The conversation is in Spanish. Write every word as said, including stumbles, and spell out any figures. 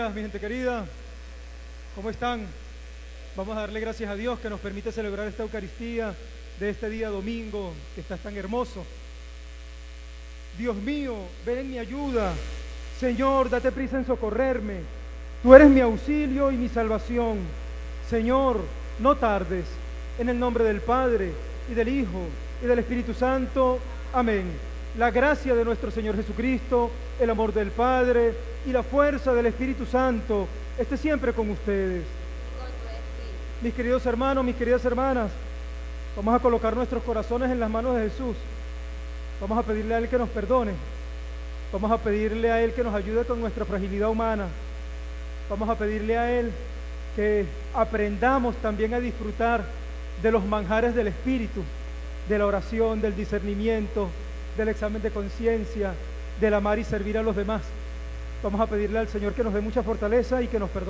días, mi gente querida. ¿Cómo están? Vamos a darle gracias a Dios que nos permite celebrar esta Eucaristía de este día domingo, que está tan hermoso. Dios mío, ven en mi ayuda. Señor, date prisa en socorrerme. Tú eres mi auxilio y mi salvación. Señor, no tardes. En el nombre del Padre, y del Hijo, y del Espíritu Santo. Amén. La gracia de nuestro Señor Jesucristo, el amor del Padre y la fuerza del Espíritu Santo esté siempre con ustedes. Mis queridos hermanos, mis queridas hermanas, vamos a colocar nuestros corazones en las manos de Jesús. Vamos a pedirle a Él que nos perdone. Vamos a pedirle a Él que nos ayude con nuestra fragilidad humana. Vamos a pedirle a Él que aprendamos también a disfrutar de los manjares del Espíritu, de la oración, del discernimiento, del examen de conciencia, del amar y servir a los demás. Vamos a pedirle al Señor que nos dé mucha fortaleza y que nos perdone.